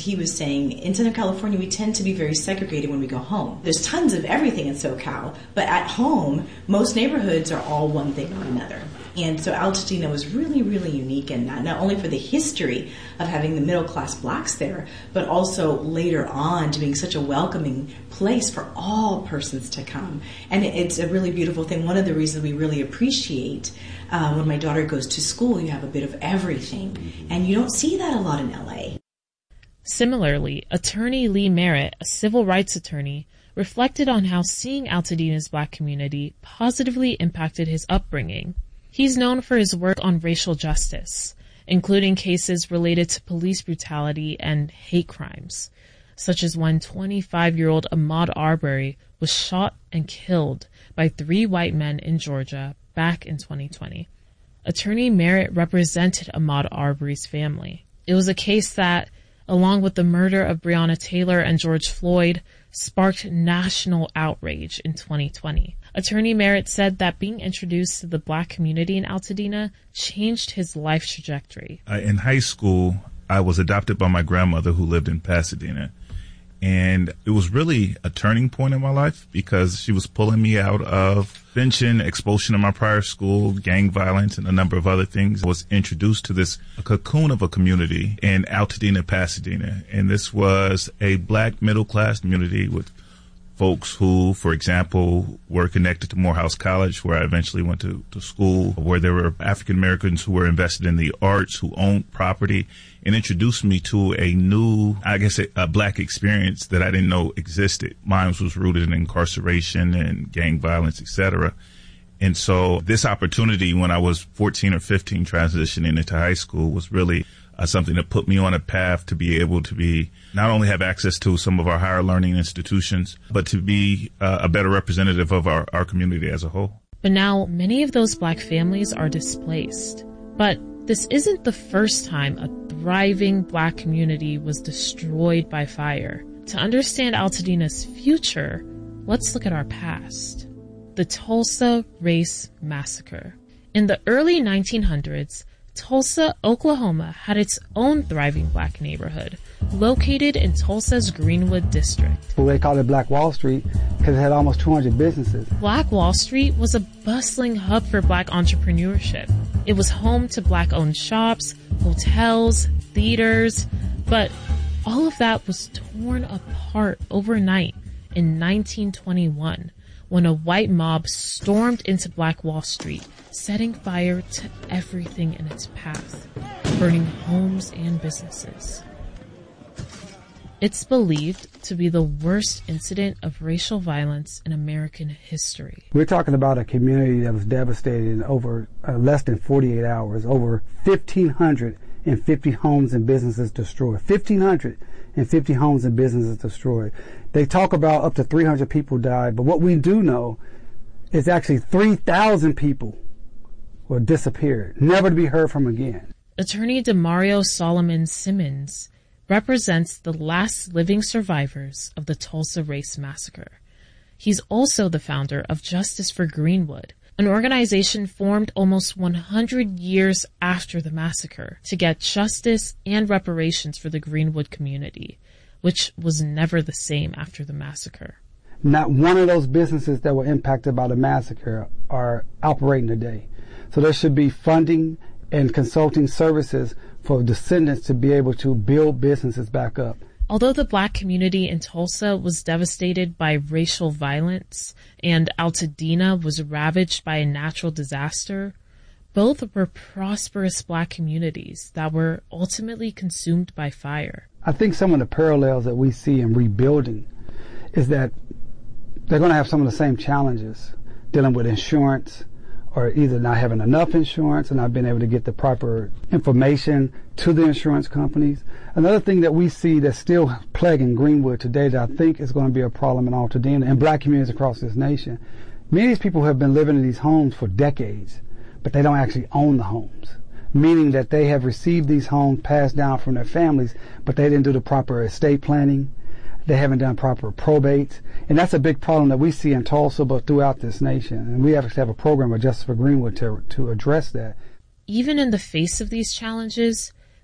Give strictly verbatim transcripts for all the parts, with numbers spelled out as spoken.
he was saying, in Southern California, we tend to be very segregated when we go home. There's tons of everything in SoCal, but at home, most neighborhoods are all one thing or another. And so Altadena was really, really unique in that, not only for the history of having the middle-class blacks there, but also later on to being such a welcoming place for all persons to come. And it's a really beautiful thing. One of the reasons we really appreciate uh, when my daughter goes to school, you have a bit of everything. And you don't see that a lot in L A. Similarly, attorney Lee Merritt, a civil rights attorney, reflected on how seeing Altadena's black community positively impacted his upbringing. He's known for his work on racial justice, including cases related to police brutality and hate crimes, such as when twenty-five-year-old Ahmaud Arbery was shot and killed by three white men in Georgia back in twenty twenty. Attorney Merritt represented Ahmaud Arbery's family. It was a case that, along with the murder of Breonna Taylor and George Floyd, sparked national outrage in twenty twenty. Attorney Merritt said that being introduced to the black community in Altadena changed his life trajectory. Uh, in high school, I was adopted by my grandmother who lived in Pasadena. And it was really a turning point in my life because she was pulling me out of prevention, expulsion in my prior school, gang violence, and a number of other things. I was introduced to this cocoon of a community in Altadena, Pasadena. And this was a black middle-class community with folks who, for example, were connected to Morehouse College, where I eventually went to, to school, where there were African Americans who were invested in the arts, who owned property, and introduced me to a new, I guess, a, a black experience that I didn't know existed. Mine was rooted in incarceration and gang violence, et cetera. And so this opportunity when I was fourteen or fifteen transitioning into high school was really uh, something that put me on a path to be able to be not only have access to some of our higher learning institutions, but to be uh, a better representative of our, our community as a whole. But now many of those black families are displaced. But this isn't the first time a thriving black community was destroyed by fire. To understand Altadena's future, let's look at our past. The Tulsa Race Massacre. In the early nineteen hundreds, Tulsa, Oklahoma had its own thriving black neighborhood, located in Tulsa's Greenwood district. They called it Black Wall Street because it had almost two hundred businesses. Black Wall Street was a bustling hub for black entrepreneurship. It was home to black-owned shops, hotels, theaters, but all of that was torn apart overnight in nineteen twenty-one when a white mob stormed into Black Wall Street, setting fire to everything in its path, burning homes and businesses. It's believed to be the worst incident of racial violence in American history. We're talking about a community that was devastated in over uh, less than forty-eight hours, over fifteen hundred fifty homes and businesses destroyed. fifteen hundred fifty homes and businesses destroyed. They talk about up to three hundred people died, but what we do know is actually three thousand people were disappeared, never to be heard from again. Attorney Demario Solomon Simmons represents the last living survivors of the Tulsa Race Massacre. He's also the founder of Justice for Greenwood, an organization formed almost one hundred years after the massacre to get justice and reparations for the Greenwood community, which was never the same after the massacre. Not one of those businesses that were impacted by the massacre are operating today. So there should be funding and consulting services for descendants to be able to build businesses back up. Although the black community in Tulsa was devastated by racial violence and Altadena was ravaged by a natural disaster, both were prosperous black communities that were ultimately consumed by fire. I think some of the parallels that we see in rebuilding is that they're going to have some of the same challenges dealing with insurance, or either not having enough insurance and not being able to get the proper information to the insurance companies. Another thing that we see that's still plaguing Greenwood today that I think is going to be a problem in Altadena and black communities across this nation, many of these people have been living in these homes for decades, but they don't actually own the homes, meaning that they have received these homes passed down from their families, but they didn't do the proper estate planning. They haven't done proper probates. And that's a big problem that we see in Tulsa, but throughout this nation. And we have to have a program of Justice for Greenwood to, to address that. Even in the face of these challenges,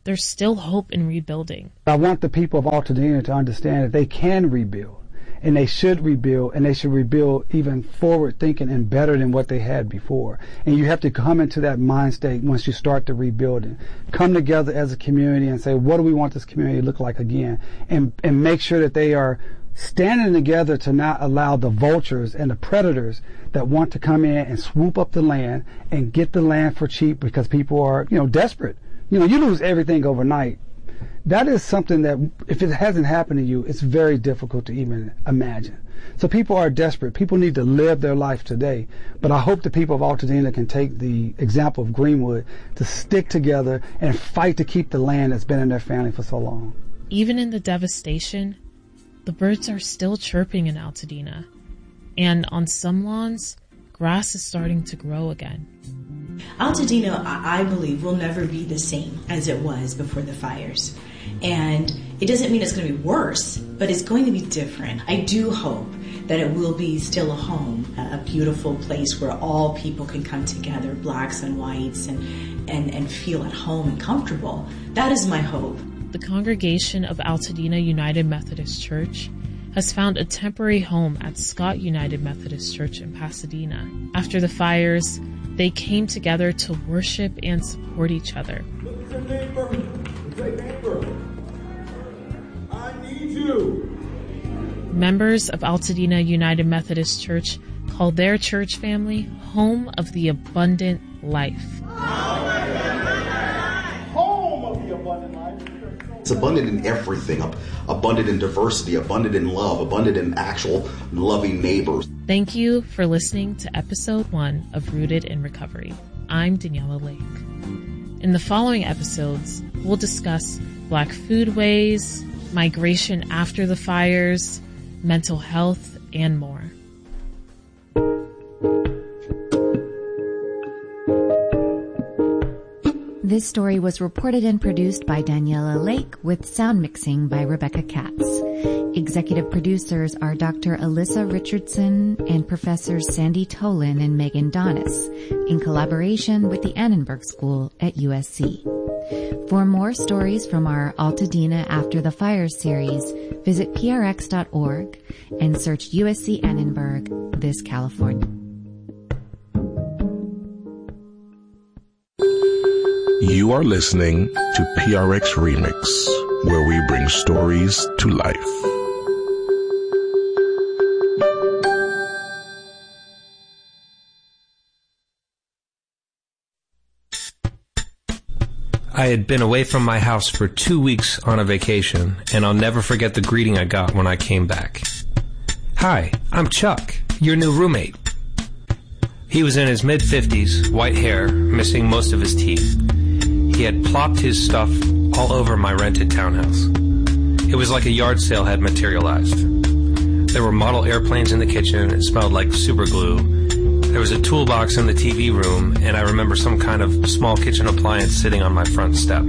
there's still hope in rebuilding. I want the people of Altadena to understand that they can rebuild, and they should rebuild, and they should rebuild even forward thinking and better than what they had before. And you have to come into that mind state once you start the rebuilding. Come together as a community and say, what do we want this community to look like again? And, and make sure that they are standing together to not allow the vultures and the predators that want to come in and swoop up the land and get the land for cheap because people are, you know, desperate. You know, you lose everything overnight. That is something that, if it hasn't happened to you, it's very difficult to even imagine. So people are desperate. People need to live their life today. But I hope the people of Altadena can take the example of Greenwood to stick together and fight to keep the land that's been in their family for so long. Even in the devastation, the birds are still chirping in Altadena. And on some lawns, grass is starting to grow again. Altadena, I believe, will never be the same as it was before the fires. And it doesn't mean it's going to be worse, but it's going to be different. I do hope that it will be still a home, a beautiful place where all people can come together, blacks and whites, and, and, and feel at home and comfortable. That is my hope. The congregation of Altadena United Methodist Church has found a temporary home at Scott United Methodist Church in Pasadena. After the fires, they came together to worship and support each other. Look at your neighbor. Say, neighbor, I need you. Members of Altadena United Methodist Church call their church family Home of the Abundant Life. Home of the abundant life. It's abundant in everything, abundant in diversity, abundant in love, abundant in actual loving neighbors. Thank you for listening to episode one of Rooted in Recovery. I'm Daniela Lake. In the following episodes, we'll discuss Black foodways, migration after the fires, mental health, and more. This story was reported and produced by Daniela Lake with sound mixing by Rebecca Katz. Executive producers are Doctor Alyssa Richardson and Professors Sandy Tolan and Megan Donis in collaboration with the Annenberg School at U S C. For more stories from our Altadena After the Fire series, visit P R X dot org and search U S C Annenberg, this California. You are listening to P R X Remix, where we bring stories to life. I had been away from my house for two weeks on a vacation, and I'll never forget the greeting I got when I came back. Hi, I'm Chuck, your new roommate. He was in his mid-fifties, white hair, missing most of his teeth. He had plopped his stuff all over my rented townhouse. It was like a yard sale had materialized. There were model airplanes in the kitchen. It smelled like super glue. There was a toolbox in the T V room, and I remember some kind of small kitchen appliance sitting on my front step.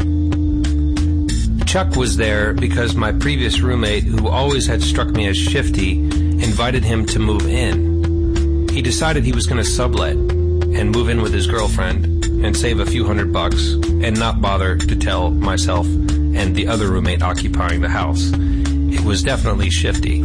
Chuck was there because my previous roommate, who always had struck me as shifty, invited him to move in. He decided he was going to sublet and move in with his girlfriend and save a few hundred bucks and not bother to tell myself and the other roommate occupying the house. It was definitely shifty.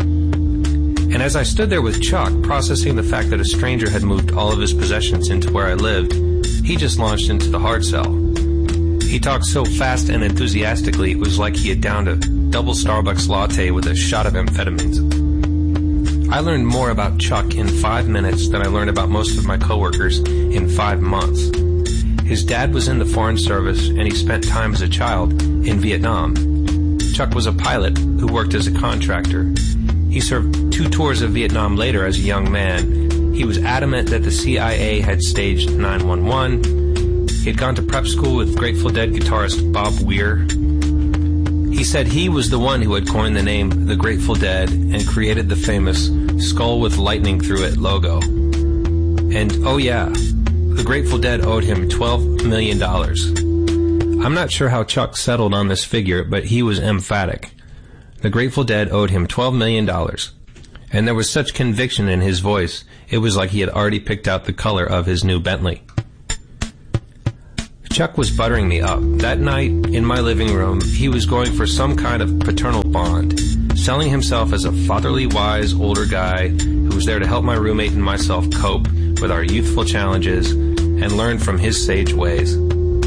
And as I stood there with Chuck, processing the fact that a stranger had moved all of his possessions into where I lived, he just launched into the hard sell. He talked so fast and enthusiastically, it was like he had downed a double Starbucks latte with a shot of amphetamines. I learned more about Chuck in five minutes than I learned about most of my coworkers in five months. His dad was in the Foreign Service, and he spent time as a child in Vietnam. Chuck was a pilot who worked as a contractor. He served two tours of Vietnam later as a young man. He was adamant that the C I A had staged nine one one. He had gone to prep school with Grateful Dead guitarist Bob Weir. He said he was the one who had coined the name The Grateful Dead and created the famous skull with lightning through it logo. And oh yeah, the Grateful Dead owed him twelve million dollars. I'm not sure how Chuck settled on this figure, but he was emphatic. The Grateful Dead owed him twelve million dollars. And there was such conviction in his voice, it was like he had already picked out the color of his new Bentley. Chuck was buttering me up. That night, in my living room, he was going for some kind of paternal bond, selling himself as a fatherly, wise, older guy who was there to help my roommate and myself cope with our youthful challenges and learn from his sage ways.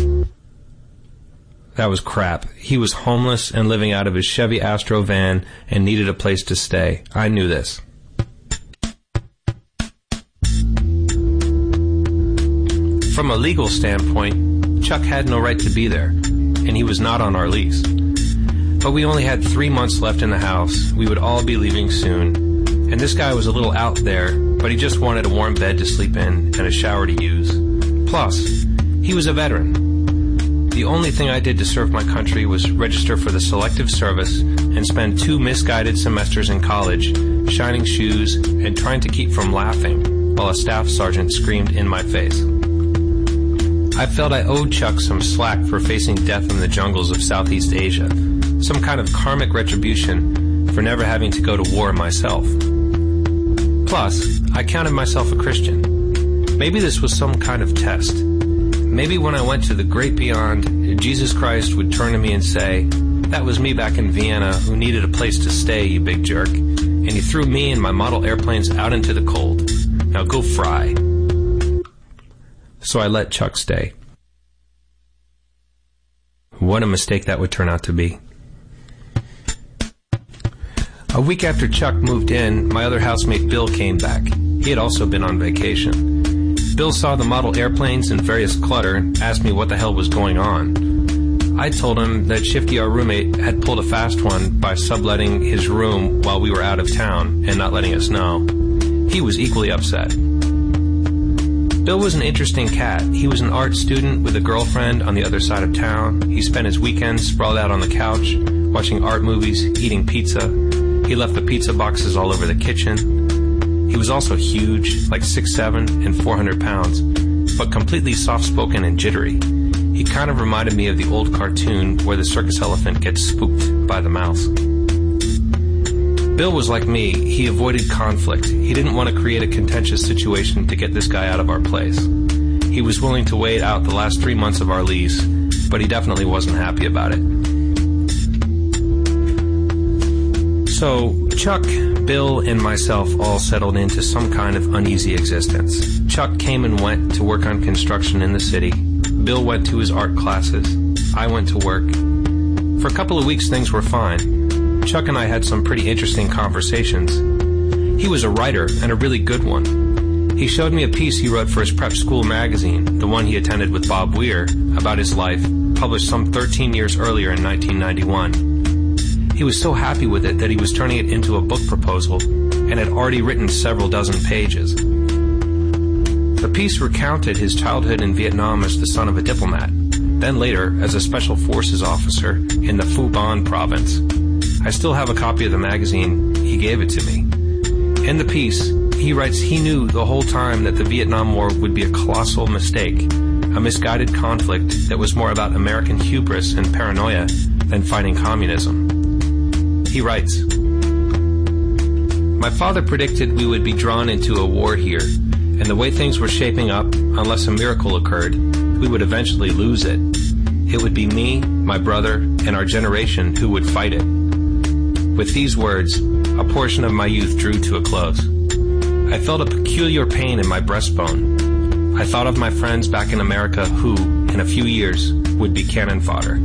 That was crap. He was homeless and living out of his Chevy Astro van and needed a place to stay. I knew this. From a legal standpoint, Chuck had no right to be there, and he was not on our lease. But we only had three months left in the house. We would all be leaving soon, and this guy was a little out there, but he just wanted a warm bed to sleep in and a shower to use. Plus, he was a veteran. The only thing I did to serve my country was register for the Selective Service and spend two misguided semesters in college, shining shoes and trying to keep from laughing while a staff sergeant screamed in my face. I felt I owed Chuck some slack for facing death in the jungles of Southeast Asia, some kind of karmic retribution for never having to go to war myself. Plus, I counted myself a Christian. Maybe this was some kind of test. Maybe when I went to the great beyond, Jesus Christ would turn to me and say, "That was me back in Vienna who needed a place to stay, you big jerk, and he threw me and my model airplanes out into the cold. Now go fry." So I let Chuck stay. What a mistake that would turn out to be. A week after Chuck moved in, my other housemate Bill came back. He had also been on vacation. Bill saw the model airplanes and various clutter and asked me what the hell was going on. I told him that Shifty, our roommate, had pulled a fast one by subletting his room while we were out of town and not letting us know. He was equally upset. Bill was an interesting cat. He was an art student with a girlfriend on the other side of town. He spent his weekends sprawled out on the couch, watching art movies, eating pizza. He left the pizza boxes all over the kitchen. He was also huge, like six seven and four hundred pounds, but completely soft-spoken and jittery. He kind of reminded me of the old cartoon where the circus elephant gets spooked by the mouse. Bill was like me. He avoided conflict. He didn't want to create a contentious situation to get this guy out of our place. He was willing to wait out the last three months of our lease, but he definitely wasn't happy about it. So, Chuck, Bill, and myself all settled into some kind of uneasy existence. Chuck came and went to work on construction in the city. Bill went to his art classes. I went to work. For a couple of weeks, things were fine. Chuck and I had some pretty interesting conversations. He was a writer, and a really good one. He showed me a piece he wrote for his prep school magazine, the one he attended with Bob Weir, about his life, published some thirteen years earlier in nineteen ninety-one. He was so happy with it that he was turning it into a book proposal, and had already written several dozen pages. The piece recounted his childhood in Vietnam as the son of a diplomat, then later as a special forces officer in the Phu Ban province. I still have a copy of the magazine. He gave it to me. In the piece, he writes he knew the whole time that the Vietnam War would be a colossal mistake, a misguided conflict that was more about American hubris and paranoia than fighting communism. He writes, "My father predicted we would be drawn into a war here, and the way things were shaping up, unless a miracle occurred, we would eventually lose it. It would be me, my brother, and our generation who would fight it." With these words, a portion of my youth drew to a close. I felt a peculiar pain in my breastbone. I thought of my friends back in America who, in a few years, would be cannon fodder.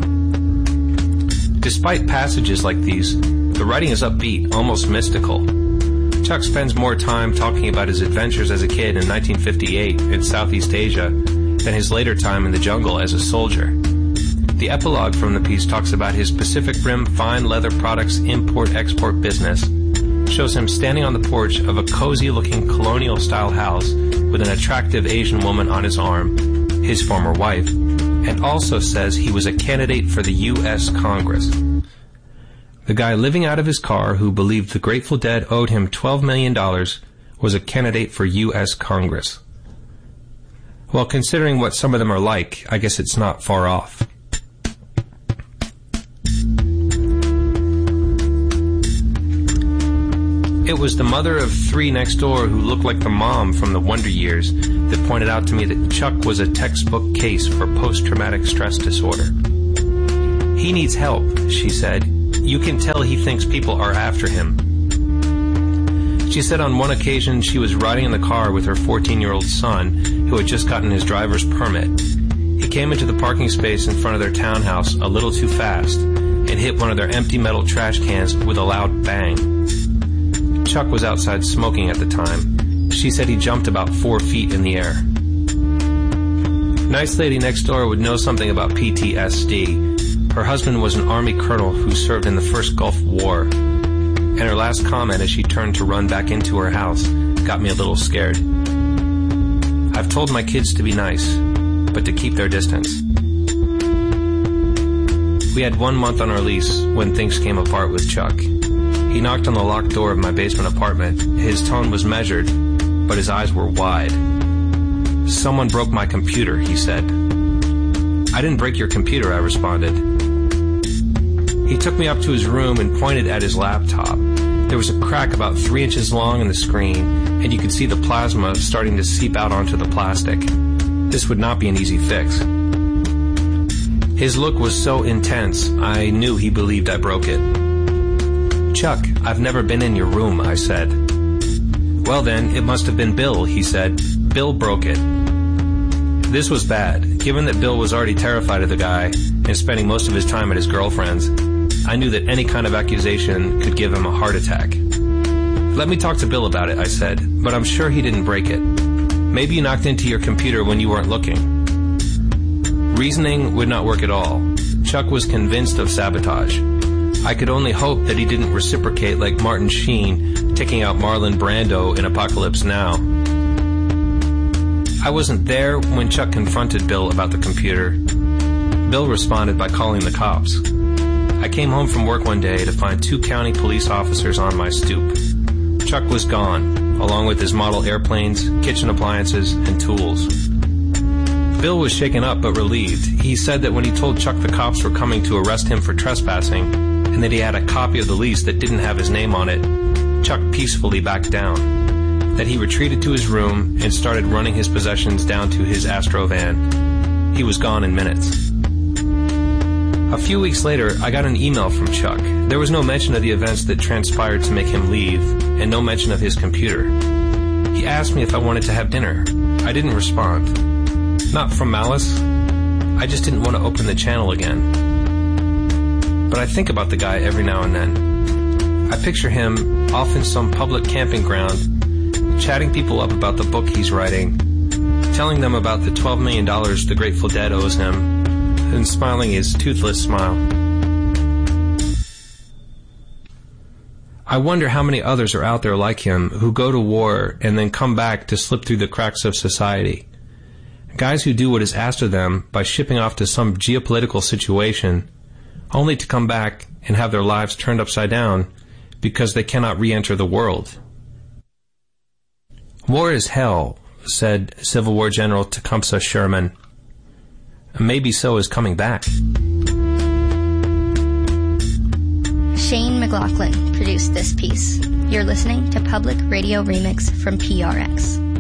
Despite passages like these, the writing is upbeat, almost mystical. Chuck spends more time talking about his adventures as a kid in nineteen fifty-eight in Southeast Asia than his later time in the jungle as a soldier. The epilogue from the piece talks about his Pacific Rim fine leather products import-export business, shows him standing on the porch of a cozy-looking colonial-style house with an attractive Asian woman on his arm, his former wife, and also says he was a candidate for the U S Congress. The guy living out of his car who believed the Grateful Dead owed him twelve million dollars was a candidate for U S Congress. Well, considering what some of them are like, I guess it's not far off. It was the mother of three next door who looked like the mom from the Wonder Years that pointed out to me that Chuck was a textbook case for post-traumatic stress disorder. He needs help, she said. You can tell he thinks people are after him. She said on one occasion she was riding in the car with her fourteen-year-old son, who had just gotten his driver's permit. He came into the parking space in front of their townhouse a little too fast and hit one of their empty metal trash cans with a loud bang. Chuck was outside smoking at the time. She said he jumped about four feet in the air. Nice lady next door would know something about P T S D. Her husband was an Army colonel who served in the first Gulf War. And her last comment as she turned to run back into her house got me a little scared. I've told my kids to be nice, but to keep their distance. We had one month on our lease when things came apart with Chuck. He knocked on the locked door of my basement apartment. His tone was measured, but his eyes were wide. Someone broke my computer, he said. I didn't break your computer, I responded. He took me up to his room and pointed at his laptop. There was a crack about three inches long in the screen, and you could see the plasma starting to seep out onto the plastic. This would not be an easy fix. His look was so intense, I knew he believed I broke it. Chuck, I've never been in your room, I said. Well then, it must have been Bill, he said. Bill broke it. This was bad. Given that Bill was already terrified of the guy and spending most of his time at his girlfriend's, I knew that any kind of accusation could give him a heart attack. Let me talk to Bill about it, I said, but I'm sure he didn't break it. Maybe you knocked into your computer when you weren't looking. Reasoning would not work at all. Chuck was convinced of sabotage. I could only hope that he didn't reciprocate like Martin Sheen taking out Marlon Brando in Apocalypse Now. I wasn't there when Chuck confronted Bill about the computer. Bill responded by calling the cops. I came home from work one day to find two county police officers on my stoop. Chuck was gone, along with his model airplanes, kitchen appliances, and tools. Bill was shaken up but relieved. He said that when he told Chuck the cops were coming to arrest him for trespassing, and that he had a copy of the lease that didn't have his name on it, Chuck peacefully backed down. That he retreated to his room and started running his possessions down to his Astro van. He was gone in minutes. A few weeks later, I got an email from Chuck. There was no mention of the events that transpired to make him leave, and no mention of his computer. He asked me if I wanted to have dinner. I didn't respond. Not from malice. I just didn't want to open the channel again. But I think about the guy every now and then. I picture him off in some public camping ground, chatting people up about the book he's writing, telling them about the twelve million dollars the Grateful Dead owes him, and smiling his toothless smile. I wonder how many others are out there like him who go to war and then come back to slip through the cracks of society. Guys who do what is asked of them by shipping off to some geopolitical situation, only to come back and have their lives turned upside down because they cannot re-enter the world. War is hell, said Civil War General Tecumseh Sherman. Maybe so is coming back. Shane McLaughlin produced this piece. You're listening to Public Radio Remix from P R X.